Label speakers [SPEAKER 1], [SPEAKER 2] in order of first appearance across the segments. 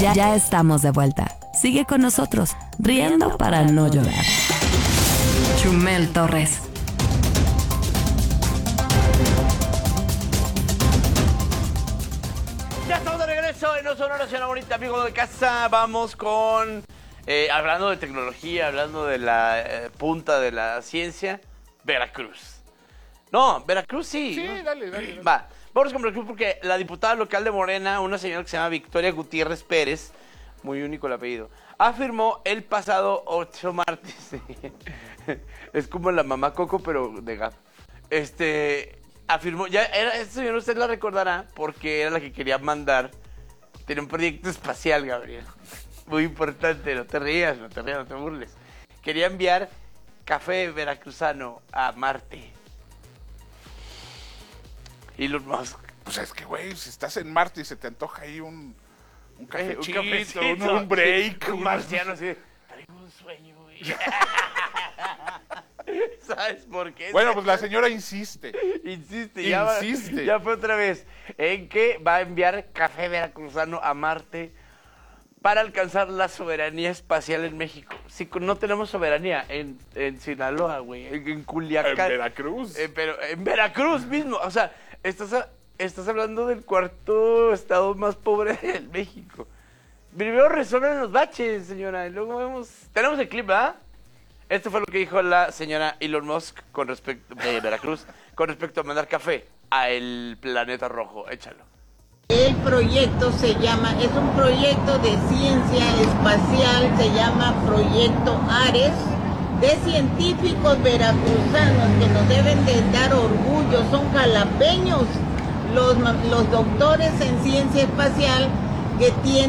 [SPEAKER 1] Ya estamos de vuelta. Sigue con nosotros, riendo para no llorar. Chumel Torres.
[SPEAKER 2] Ya estamos de regreso en No Sonora, señora bonita, amigo de casa. Vamos con, hablando de tecnología, hablando de la punta de la ciencia, Veracruz. No, Veracruz sí.
[SPEAKER 3] Sí,
[SPEAKER 2] ¿no?
[SPEAKER 3] dale.
[SPEAKER 2] Va, vamos con Veracruz porque la diputada local de Morena, una señora que se llama Victoria Gutiérrez Pérez, muy único el apellido, afirmó el pasado 8 martes. Es como la mamá Coco, pero de gato. Afirmó, ya era, esta señora usted la recordará porque era la que quería mandar. Tenía un proyecto espacial, Gabriel. Muy importante, no te rías, no te burles. Quería enviar café veracruzano a Marte. Elon Musk.
[SPEAKER 3] Pues es que, güey, si estás en Marte y se te antoja ahí un cafecito,
[SPEAKER 2] cafecito,
[SPEAKER 3] un break.
[SPEAKER 2] Un marciano así. Traigo un sueño, güey. ¿Sabes por qué?
[SPEAKER 3] Bueno, pues la señora insiste.
[SPEAKER 2] Ya fue otra vez. En que va a enviar café veracruzano a Marte para alcanzar la soberanía espacial en México. Sí, no tenemos soberanía en Sinaloa, güey, en Culiacán.
[SPEAKER 3] En Veracruz.
[SPEAKER 2] Pero en Veracruz mismo. O sea, estás hablando del cuarto estado más pobre de México. Primero resuelven los baches, señora, y luego vemos... Tenemos el clip, ¿verdad? Esto fue lo que dijo la señora Elon Musk con respecto de Veracruz, con respecto a mandar café a el planeta rojo. Échalo.
[SPEAKER 4] El proyecto es un proyecto de ciencia espacial, se llama Proyecto Ares, de científicos veracruzanos que nos deben de dar orgullo, son jalapeños, los doctores en ciencia espacial que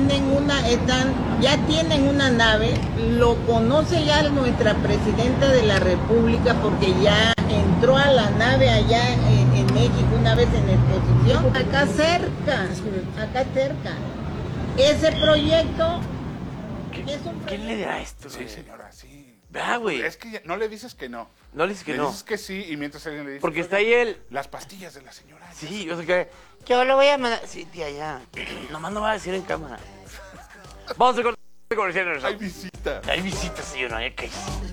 [SPEAKER 4] ya tienen una nave, lo conoce ya nuestra presidenta de la República porque ya entró a la nave allá en México una vez en exposición, acá cerca. Ese proyecto es un proyecto.
[SPEAKER 2] ¿Quién le dirá esto?
[SPEAKER 3] Sí, señora, sí.
[SPEAKER 2] ¿Verdad, güey?
[SPEAKER 3] Es que no le dices que no.
[SPEAKER 2] No le dices que
[SPEAKER 3] le
[SPEAKER 2] no.
[SPEAKER 3] dices que sí y mientras alguien le dice...
[SPEAKER 2] Porque está ahí él.
[SPEAKER 3] Las pastillas de la señora.
[SPEAKER 2] Sí, o sea que... Yo lo voy a mandar... Sí, tía, ya. Nomás no va a decir en cámara. Vamos a cortar comerciales.
[SPEAKER 3] Hay visita.
[SPEAKER 2] Hay visita, señora. ¿Qué?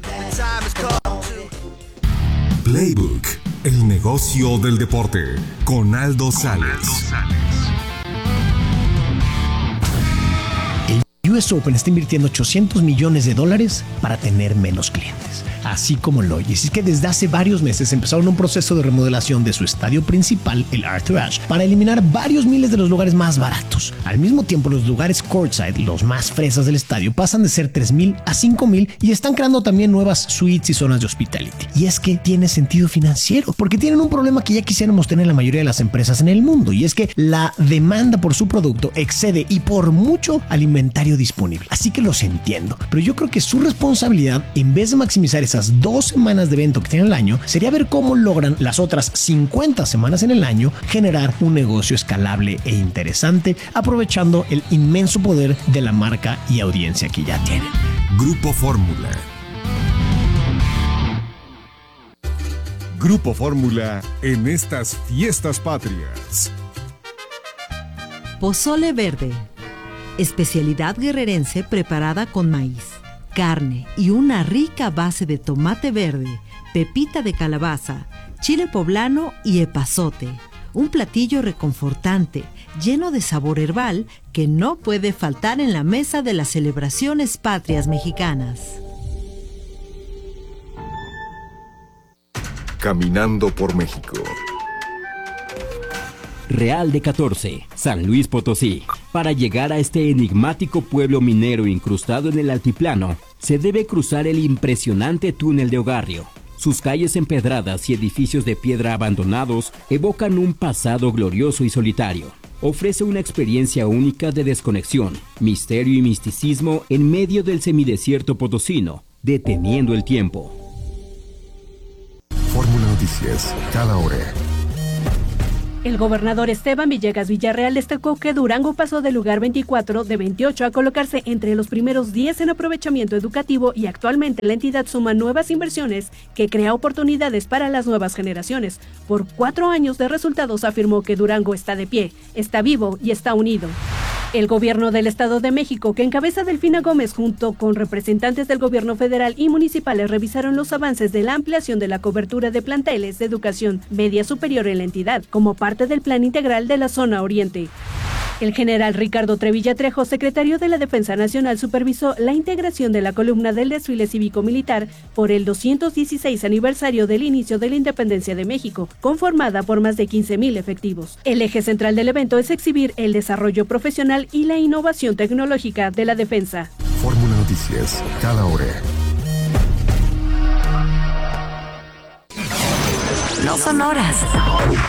[SPEAKER 5] Playbook, el negocio del deporte, con Aldo Sales.
[SPEAKER 6] El US Open está invirtiendo $800 millones para tener menos clientes. Así como lo oyes, es que desde hace varios meses empezaron un proceso de remodelación de su estadio principal, el Arthur Ashe, para eliminar varios miles de los lugares más baratos. Al mismo tiempo, los lugares courtside, los más fresas del estadio, pasan de ser 3,000 a 5,000 y están creando también nuevas suites y zonas de hospitality. Y es que tiene sentido financiero, porque tienen un problema que ya quisiéramos tener la mayoría de las empresas en el mundo, y es que la demanda por su producto excede y por mucho al inventario disponible. Así que los entiendo, pero yo creo que su responsabilidad, en vez de maximizar esas 2 semanas de evento que tienen al año, sería ver cómo logran las otras 50 semanas en el año generar un negocio escalable e interesante, aprovechando el inmenso poder de la marca y audiencia que ya tienen.
[SPEAKER 5] Grupo Fórmula. Grupo Fórmula en estas fiestas patrias.
[SPEAKER 7] Pozole verde. Especialidad guerrerense preparada con maíz, carne y una rica base de tomate verde, pepita de calabaza, chile poblano y epazote. Un platillo reconfortante, lleno de sabor herbal que no puede faltar en la mesa de las celebraciones patrias mexicanas.
[SPEAKER 5] Caminando por México.
[SPEAKER 8] Real de 14, San Luis Potosí. Para llegar a este enigmático pueblo minero incrustado en el altiplano, se debe cruzar el impresionante túnel de Ogarrio. Sus calles empedradas y edificios de piedra abandonados evocan un pasado glorioso y solitario. Ofrece una experiencia única de desconexión, misterio y misticismo en medio del semidesierto potosino, deteniendo el tiempo.
[SPEAKER 5] Fórmula Noticias, cada hora.
[SPEAKER 9] El gobernador Esteban Villegas Villarreal destacó que Durango pasó del lugar 24 de 28 a colocarse entre los primeros 10 en aprovechamiento educativo y actualmente la entidad suma nuevas inversiones que crea oportunidades para las nuevas generaciones. Por 4 años de resultados afirmó que Durango está de pie, está vivo y está unido. El gobierno del Estado de México, que encabeza Delfina Gómez junto con representantes del gobierno federal y municipales, revisaron los avances de la ampliación de la cobertura de planteles de educación media superior en la entidad, como parte del Plan Integral de la Zona Oriente. El general Ricardo Trevilla Trejo, secretario de la Defensa Nacional, supervisó la integración de la columna del desfile cívico-militar por el 216 aniversario del inicio de la independencia de México, conformada por más de 15,000 efectivos. El eje central del evento es exhibir el desarrollo profesional y la innovación tecnológica de la defensa.
[SPEAKER 5] Fórmula Noticias, cada hora.
[SPEAKER 1] No son horas,